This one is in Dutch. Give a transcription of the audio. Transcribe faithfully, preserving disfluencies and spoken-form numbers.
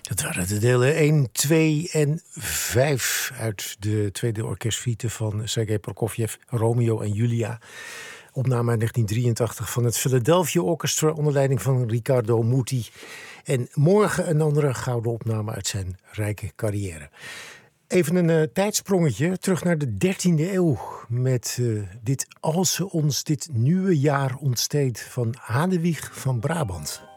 Dat waren de delen één, twee en vijf uit de tweede orkestsuite van Sergei Prokofjev, Romeo en Julia. Opname uit negentien drieëntachtig van het Philadelphia Orchestra onder leiding van Riccardo Muti. En morgen een andere gouden opname uit zijn rijke carrière. Even een uh, tijdsprongetje terug naar de dertiende eeuw met uh, dit Als ze ons dit nieuwe jaar ontsteed van Hadewig van Brabant.